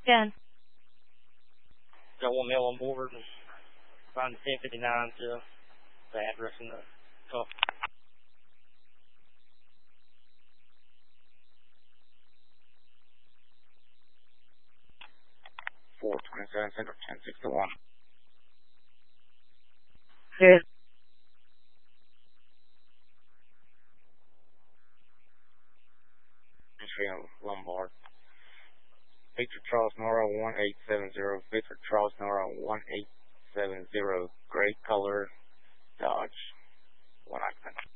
Ben. Got one male on board and find 1059 to the address in the cuff. 427 Central 1061. Good. Lombard. Victor Charles Nora 1870. Victor Charles Nora 1870. Gray color Dodge. 1 occupant.